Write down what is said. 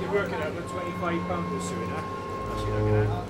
you're working out about £25 or so in that. That's what you're looking at.